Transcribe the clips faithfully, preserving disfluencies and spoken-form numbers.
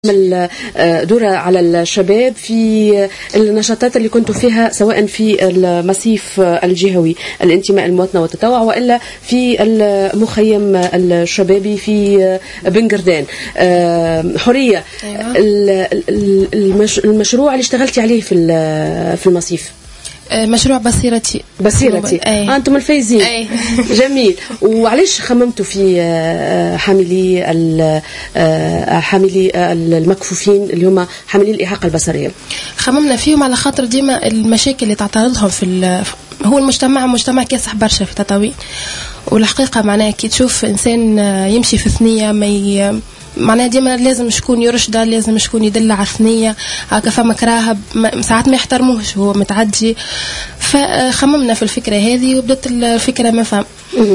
دورة على الشباب في النشاطات اللي كنتوا فيها سواء في المسيف الجهوي الانتماء المواطنة والتطوع وإلا في المخيم الشبابي في بنقردان. حورية، المشروع اللي اشتغلتي عليه في المسيف مشروع بصيرتي بصيرتي آه أنتم الفايزين. جميل. وعليش خممتوا في حاملي حاملي المكفوفين اللي هم حاملي الإعاقة البصرية؟ خممنا فيهم على خاطر ديما المشاكل اللي تعترضهم في هو المجتمع مجتمع كاسح برشا في تطاوين، والحقيقة معناها كي تشوف إنسان يمشي في ثنية ما ي... معناها ديما لازم شكون يرشده، لازم شكون يدل على الثنية هكا، فما كراهب ساعات ما يحترموش هو متعدي. فخممنا في الفكرة هذه وبدت الفكرة ما فهم،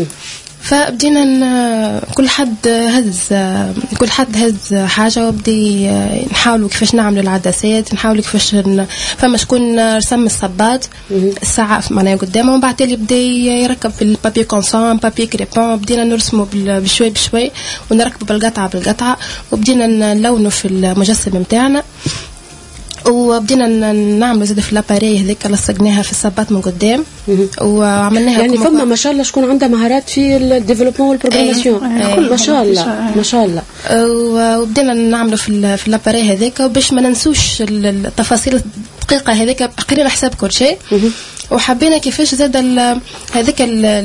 فبدينا كل حد هز كل حد هز حاجة وبدي نحاولوا كيفاش نعملوا العدسات، نحاولوا كيفاش ن... فما شكون رسم الصباط الساعة معناها قدامه، ومن بعد اللي بدا يركب بالبابي كونسون بابي كريبون، بدينا نرسموا بشوي بشوي ونركبوا بالقطعة بالقطعة، وبدينا نلونوا في المجسم متاعنا، وبدينا نعمل زاد في لاباري هذيك لصقناها في الصباط من قدام وعملناها. يعني فما ما شاء الله شكون عنده مهارات في الديفلوبمون والبروغراماسيون. ما شاء الله ما شاء الله. وبدينا نعملوا في في لاباري هذيك باش ما ننسوش التفاصيل الدقيقه هذيك، قرينا حساب كل شيء، وحبينا كيفاش زاد هذيك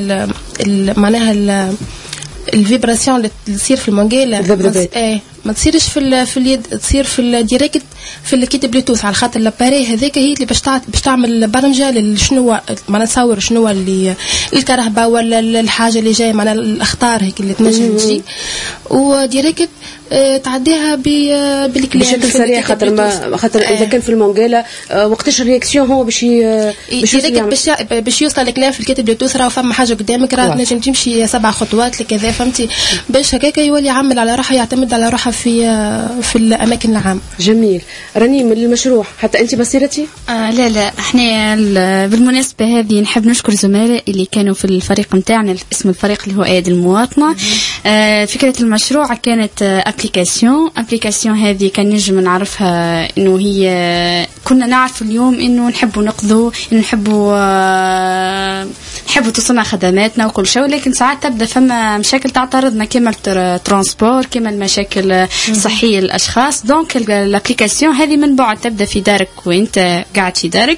معناها الفيبراسيون اللي تصير في المونجيل ايه ما تصيرش في في اليد، تصير في الديريكت في الكيت بلوتوث، على خاطر لاباري هذيك هي اللي باش باش تعمل برمجه للشنو معناها تصور شنو اللي الكهرباء ولا الحاجه اللي جايه معناها الاخطار هيك اللي تنجم تجي، وديريكت تعديها بالكلام بشكل سريع، خاطر ما خاطر اذا كان في المونجيلا وقتاش الرياكسيون هو باش باش باش باش يوصل الكلام في الكيت بلوتوث، راه فما حاجه قدامك راه تنجم تمشي سبع خطوات لكذا، فهمتي، باش هكاك يولي يعمل على روحه، يعتمد على روحه في في الاماكن العامه. جميل. رنيم، المشروع حتى انت بصيرتي؟ آه لا لا احنا بالمناسبه هذه نحب نشكر زملائي اللي كانوا في الفريق نتاعنا، اسم الفريق اللي هو ايد المواطنه. آه فكره المشروع كانت ابليكاسيون ابليكاسيون هذه كان نجم نعرفها انه هي كنا نعرف اليوم انه نحبوا نقضوا انه نحبوا آه نحبوا توصلنا خدماتنا وكل شيء، ولكن ساعات تبدا فما مشاكل تعترضنا كما الترانسبور، كما المشاكل صحيه للاشخاص. دونك الابليكاسيون هذه من بعد تبدا في دارك وانت قاعد في دارك،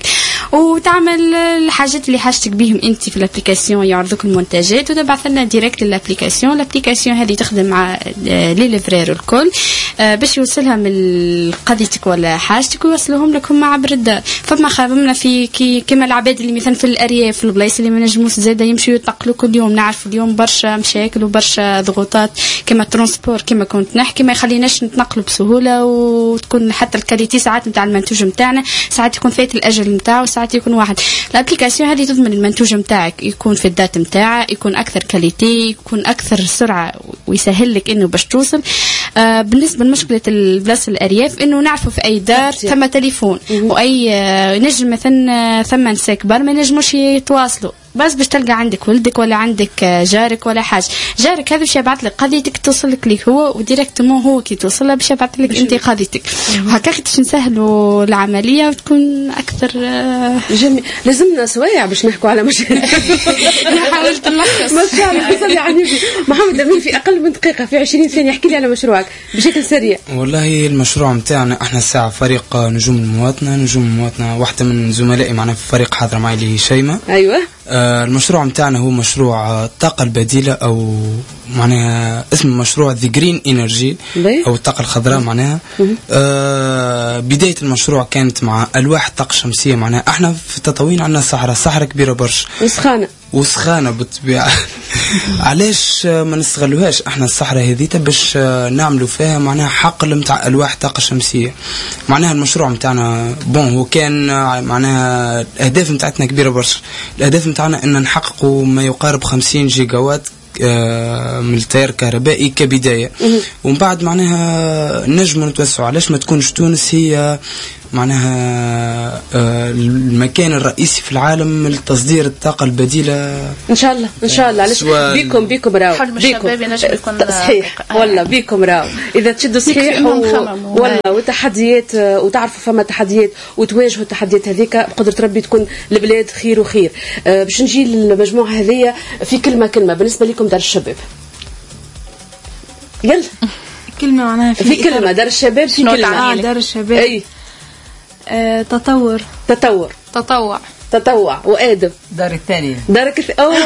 وتعمل الحاجات اللي حاجتك بهم انت في الابليكاسيون، يعرضوك المنتجات وتبعث لنا ديريكت للابليكاسيون. الابليكاسيون هذه تخدم مع لي ليفرير الكل باش يوصلها من قضيتك ولا حاجتك ويوصلهم لكم عبر الدار. فما خدمنا في كي كما العباد اللي مثلا في الارياف في البلايص اللي ما نجموش زاده يمشيوا يتنقلوا كل يوم، نعرف اليوم برشا مشاكل وبرشا ضغوطات كما الترانسبور كما كنت نحكي ما يخليناش نتنقلوا بسهوله، وتكون حتى الكاليتي ساعات نتاع المنتوج نتاعنا ساعات يكون فات الاجل نتاعو ساعات يكون واحد. الابليكاسيون هذه تضمن المنتوج نتاعك يكون في الدات نتاعه، يكون اكثر كاليتي، يكون اكثر سرعه، ويسهل لك انه باش توصل. آه بالنسبه لمشكله البلاصه الارياف انه نعرفوا في اي دار ثم تليفون واي آه نجم مثلا ثم نساء كبار ما نجموش يتواصلوا، بس باش تلقى عندك ولدك ولا عندك جارك ولا حاجه، جارك هذا باش يبعث لك قضيتك توصل لك ليه هو، وديريكتومون هو كي توصل له باش يبعث لك انت قضيتك، وهكاك باش نسهلوا العمليه وتكون اكثر. جميل. لازمنا سوايع باش نحكوا على مشاكل. انا حاولت نلخص ما شاء الله. صلي على النبي. محمد امين، في اقل من دقيقه، في عشرين ثانيه، احكي لي على مشروعك بشكل سريع. والله المشروع نتاعنا احنا الساعه فريق نجوم المواطنه نجوم المواطنه واحده من زملائي معنا في الفريق حاضره معي اللي هي شيماء. ايوه. آه المشروع متاعنا هو مشروع الطاقة البديلة، أو معناها اسم المشروع ذا جرين إنرجي أو الطاقة الخضراء. معناها آه بداية المشروع كانت مع ألواح طاقة شمسية. معناها احنا في تطاوين عندنا صحراء صحراء كبيرة برشا وسخانة وسخانة بالطبيعة. علاش ما نستغلوهاش احنا الصحراء هذيتا باش نعملوا فيها معناها حقل متاع ألواح طاقة شمسية. معناها المشروع متاعنا بون هو كان معناها الأهداف متاعتنا كبيرة برشا. الأهداف متاعنا أن نحققوا ما يقارب خمسين جيجا وات من التيار الكهربائي كبداية، ومن بعد معناها نجم نتوسعوا. علاش ما تكونش تونس هي معناها المكان الرئيسي في العالم لتصدير الطاقة البديلة ان شاء الله ان شاء الله. علاش بيكم بيكم راو حلم الشباب ينجم يكون صحيح والله بيكم راو اذا تشدوا صحيح والله وتحديات وتعرفوا فما تحديات وتواجهوا التحديات هذيك بقدرة ربي تكون البلاد خير وخير. أه باش نجي للمجموعة هذية في كلمة كلمة بالنسبة لكم دار الشباب. يلا كلمة معناها في, في كلمة دار الشباب في كلمة آه دار الشباب أي آه تطور تطور تطوع تطوع. وآدم دار الثانية دارك الث... أوه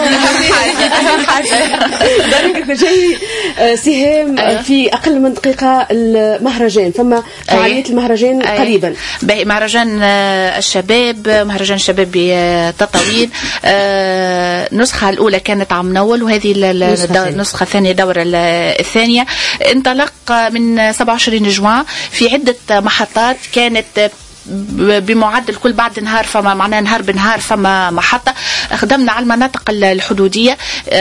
دارك الثانية. سهام في أقل من دقيقة المهرجان فما فعالية المهرجان قريبا. باهي مهرجان الشباب مهرجان الشباب بتطاوين. النسخة الأولى كانت عام نول وهذه النسخة الثانية دورة الثانية انطلق من سبعة وعشرين جوان في عدة محطات كانت بمعدل كل بعد نهار فما معناه نهار بنهار فما محطة. خدمنا على المناطق الحدودية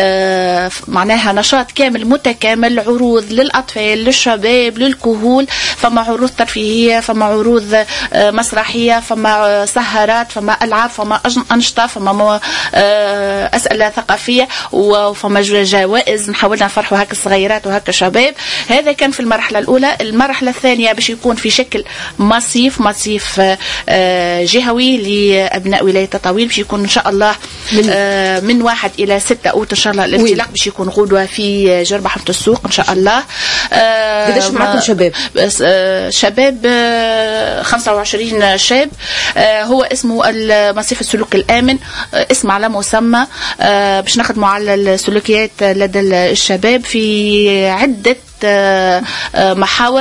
معناها نشاط كامل متكامل عروض للأطفال للشباب للكهول فما عروض ترفيهية فما عروض مسرحية فما سهرات فما ألعاب فما أنشطة فما أسئلة ثقافية وفما جوائز نحاولنا نفرحوا هكا الصغيرات وهكا الشباب. هذا كان في المرحلة الأولى. المرحلة الثانية باش يكون في شكل مصيف مصيف جهوي لأبناء ولاية تطاوين باش يكون إن شاء الله من, من واحد إلى ستة أوت إن شاء الله. الانطلاق باش يكون غدوة في جربة حمد السوق إن شاء الله. قداش معكم شباب؟ شباب خمسة وعشرين شاب. هو اسمه مصيف السلوك الآمن اسم على مسمى باش نخدموا على السلوكيات لدى الشباب في عدة محاور.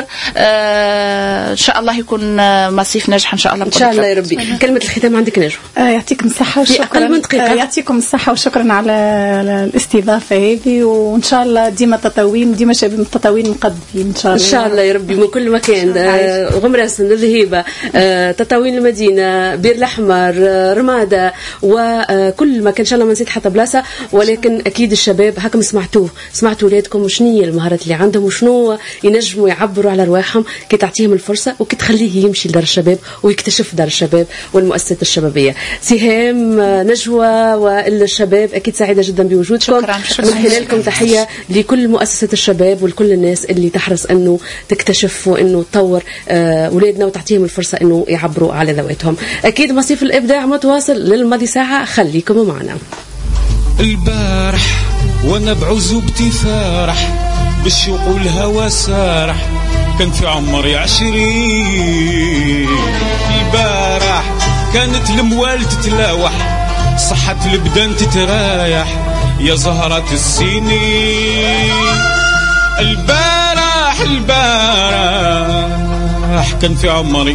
ان شاء الله يكون مصيف ناجح ان شاء الله. ان شاء الله يا ربي. كلمه الختام عندك نجوى. يعطيكم الصحه وشكرا. يعطيكم الصحه وشكرا على الاستضافه هذه وان شاء الله ديما تطاوين ديما شباب التطاوين مقدمين ان شاء الله. ان شاء الله يا ربي من كل مكان. غمراسن الذهيبه تطاوين المدينه بير الاحمر رماده وكل مكان ان شاء الله ما نسيت حتى بلاصه. ولكن اكيد الشباب هكم سمعتوه سمعتوا ولادكم شنو هي المهارات اللي عندهم وشنو ينجموا يعبروا على رواحهم كي تعطيهم الفرصة وكي تخليه يمشي لدار الشباب ويكتشف دار الشباب والمؤسسات الشبابية. سهام نجوى والشباب أكيد سعيدة جدا بوجودكم. من خلالكم تحية لكل مؤسسات الشباب ولكل الناس اللي تحرص أنه تكتشف وأنه تطور أولادنا وتعطيهم الفرصة أنه يعبروا على ذواتهم. أكيد مصيف الإبداع متواصل للماضي ساعة خليكم معنا. البارح وانا بعزوبتي فرح بالشوق والهوى سارح كان في عمري عشرين. البارح كانت الموال تتلاوح صحة البدان تترايح يا زهرة السنين. البارح البارح كان في عمري